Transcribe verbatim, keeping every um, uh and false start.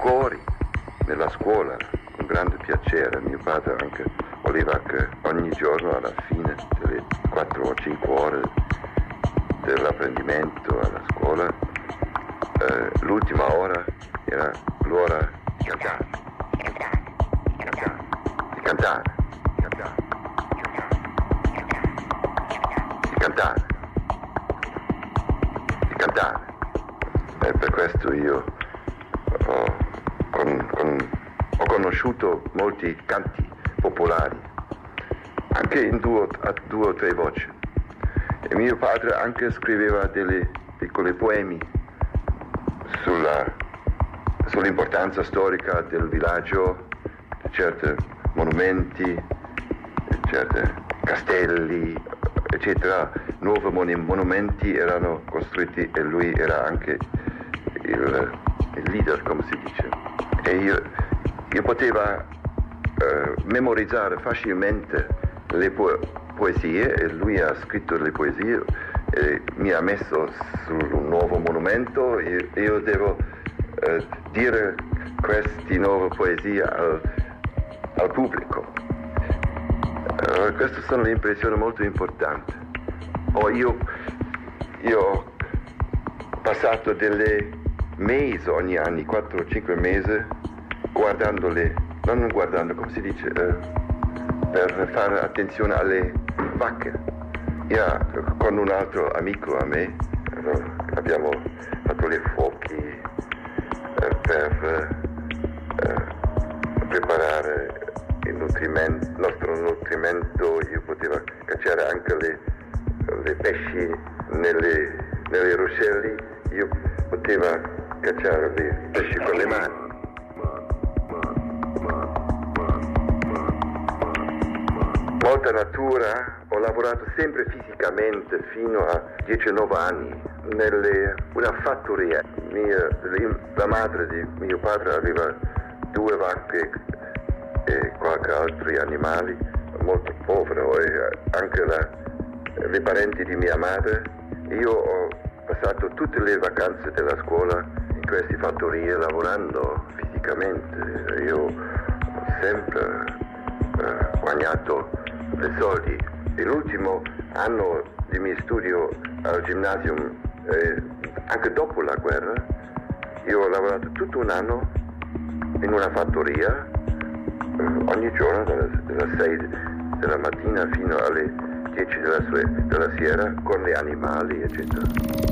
fuori, nella scuola, con grande piacere. Mio padre anche voleva che ogni giorno alla fine delle quattro o cinque ore dell'apprendimento alla scuola, eh, l'ultima ora era l'ora di cantare, di cantare, di cantare, di cantare, di cantare, di cantare, di cantare. E per questo io ho, con, con, ho conosciuto molti canti popolari, anche in due, a due o tre voci. E mio padre anche scriveva delle piccole poemi sulla, sull'importanza storica del villaggio, di certi monumenti, di certi castelli, eccetera. Nuovi mon- monumenti erano costruiti e lui era anche il, il leader, come si dice. E io, io poteva eh, memorizzare facilmente le po- poesie, e lui ha scritto le poesie e mi ha messo su un nuovo monumento e io devo eh, dire queste nuove poesie al, al pubblico. Uh, queste sono le impressioni molto importanti. Oh, io, io ho passato delle mesi ogni anno, quattro o cinque mesi, guardandole, non guardando, come si dice, eh, per fare attenzione alle vacche. Io con un altro amico a me abbiamo fatto le fuochi eh, per eh, preparare il nutrimento, il nostro nutrimento. Io potevo cacciare anche le, le pesci nelle, nelle ruscelli, io potevo cacciare le pesci con le mani. Molta natura, ho lavorato sempre fisicamente fino a dieci nove anni nelle una fattoria. Mia, la madre di mio padre aveva due vacche e qualche altri animali, molto povero, e anche la, le parenti di mia madre. Io ho passato tutte le vacanze della scuola in queste fattorie lavorando fisicamente. Io ho sempre eh, guadagnato i soldi. E l'ultimo anno di mio studio al ginnasio, eh, anche dopo la guerra, io ho lavorato tutto un anno in una fattoria, eh, ogni giorno dalle sei della mattina fino alle dieci della, della sera, con gli animali, eccetera.